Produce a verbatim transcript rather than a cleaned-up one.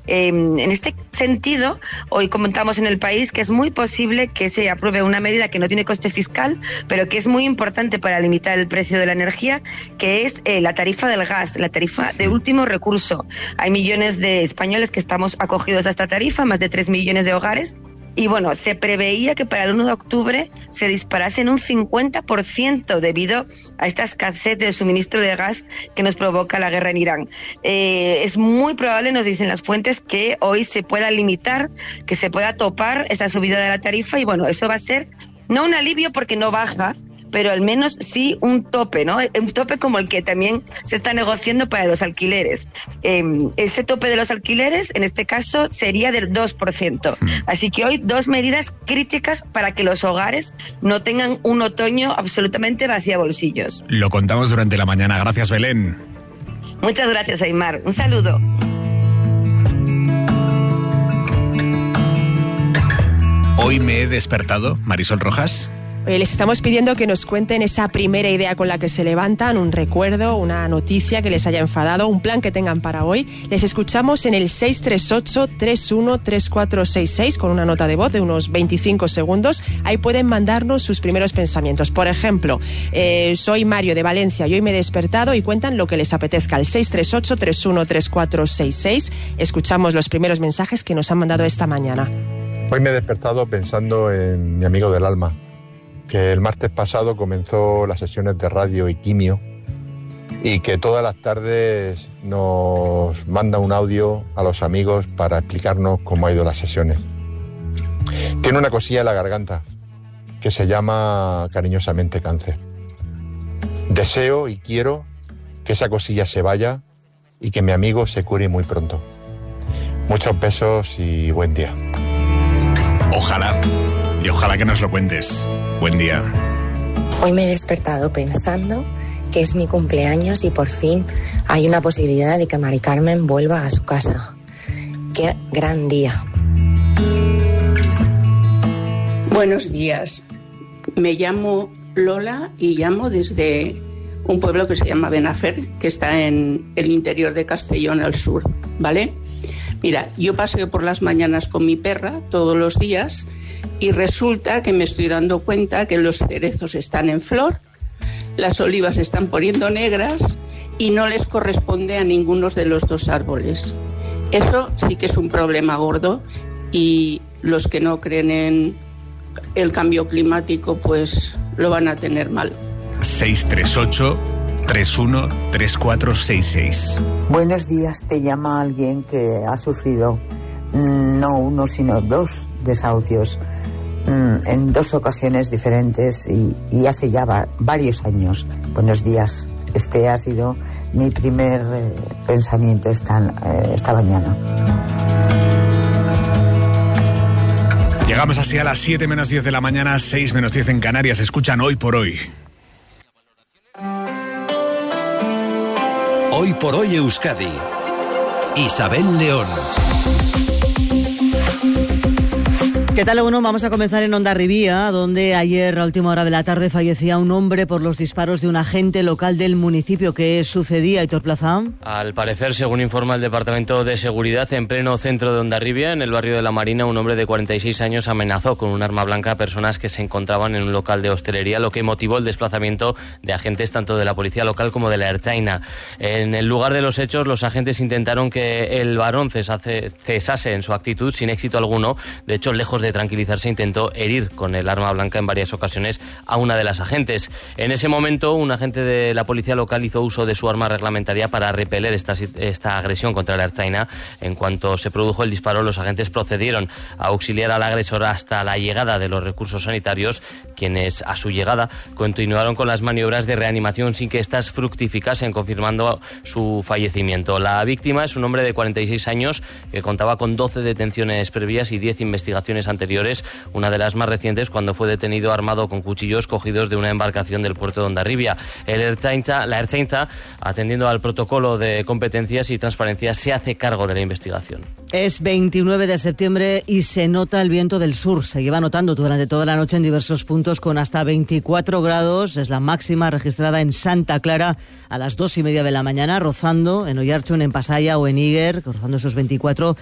Eh, en este sentido, hoy comentamos en El País que es muy posible que se apruebe una medida que no tiene coste fiscal, pero que es muy importante para limitar el precio de la energía, que es eh, la tarifa del gas, la tarifa de último recurso. Hay millones de españoles que estamos acogidos a esta tarifa, más de tres millones de hogares. Y bueno, se preveía que para el uno de octubre se disparase en un cincuenta por ciento debido a esta escasez de suministro de gas que nos provoca la guerra en Irán. Eh, es muy probable, nos dicen las fuentes, que hoy se pueda limitar, que se pueda topar esa subida de la tarifa y bueno, eso va a ser no un alivio porque no baja, pero al menos sí un tope, ¿no? Un tope como el que también se está negociando para los alquileres. Eh, ese tope de los alquileres, en este caso, sería del dos por ciento. Así que hoy dos medidas críticas para que los hogares no tengan un otoño absolutamente vaciabolsillos. Lo contamos durante la mañana. Gracias, Belén. Muchas gracias, Aimar. Un saludo. Hoy me he despertado, Marisol Rojas. Eh, les estamos pidiendo que nos cuenten esa primera idea con la que se levantan, un recuerdo, una noticia que les haya enfadado, un plan que tengan para hoy. Les escuchamos en el seis tres ocho, tres uno tres cuatro seis seis con una nota de voz de unos veinticinco segundos. Ahí pueden mandarnos sus primeros pensamientos. Por ejemplo, eh, soy Mario de Valencia y hoy me he despertado y cuentan lo que les apetezca. El seis tres ocho, tres uno tres cuatro seis seis. Escuchamos los primeros mensajes que nos han mandado esta mañana. Hoy me he despertado pensando en mi amigo del alma, que el martes pasado comenzó las sesiones de radio y quimio y que todas las tardes nos manda un audio a los amigos para explicarnos cómo ha ido las sesiones. Tiene una cosilla en la garganta que se llama cariñosamente cáncer. Deseo y quiero que esa cosilla se vaya y que mi amigo se cure muy pronto. Muchos besos y buen día. Ojalá, y ojalá que nos lo cuentes. Buen día. Hoy me he despertado pensando que es mi cumpleaños y por fin hay una posibilidad de que Mari Carmen vuelva a su casa. ¡Qué gran día! Buenos días. Me llamo Lola y llamo desde un pueblo que se llama Benafer, que está en el interior de Castellón al sur, ¿vale? Mira, yo paseo por las mañanas con mi perra todos los días y resulta que me estoy dando cuenta que los cerezos están en flor, las olivas se están poniendo negras y no les corresponde a ninguno de los dos árboles. Eso sí que es un problema gordo y los que no creen en el cambio climático pues lo van a tener mal. seis tres ocho, tres uno tres cuatro seis seis. Buenos días, te llama alguien que ha sufrido mmm, no uno sino dos desahucios mmm, en dos ocasiones diferentes y, y hace ya va, varios años. Buenos días, este ha sido mi primer eh, pensamiento esta, eh, esta mañana. Llegamos así a las siete menos diez de la mañana, seis menos diez en Canarias. Escuchan Hoy por Hoy. Hoy por Hoy Euskadi. Isabel León. ¿Qué tal? Bueno, vamos a comenzar en Hondarribía, donde ayer a última hora de la tarde fallecía un hombre por los disparos de un agente local del municipio. ¿Qué sucedía, Aitor Plaza? Al parecer, según informa el Departamento de Seguridad, en pleno centro de Hondarribia, en el barrio de la Marina, un hombre de cuarenta y seis años amenazó con un arma blanca a personas que se encontraban en un local de hostelería, lo que motivó el desplazamiento de agentes tanto de la policía local como de la Ertzaina. En el lugar de los hechos, los agentes intentaron que el varón cesase, cesase en su actitud sin éxito alguno. De hecho, lejos de tranquilizarse, intentó herir con el arma blanca en varias ocasiones a una de las agentes. En ese momento, un agente de la policía local hizo uso de su arma reglamentaria para repeler esta, esta agresión contra la Ertzaina. En cuanto se produjo el disparo, los agentes procedieron a auxiliar al agresor hasta la llegada de los recursos sanitarios, quienes a su llegada continuaron con las maniobras de reanimación sin que éstas fructificasen, confirmando su fallecimiento. La víctima es un hombre de cuarenta y seis años que contaba con doce detenciones previas y diez investigaciones anteriores, una de las más recientes cuando fue detenido armado con cuchillos cogidos de una embarcación del puerto de Hondarribia. El Ertzaintza, la Ertzaintza, atendiendo al protocolo de competencias y transparencia, se hace cargo de la investigación. Es veintinueve de septiembre y se nota el viento del sur. Se lleva notando durante toda la noche en diversos puntos con hasta veinticuatro grados. Es la máxima registrada en Santa Clara a las dos y media de la mañana, rozando en Oiartzun, en Pasaya o en Iger, rozando esos veinticuatro.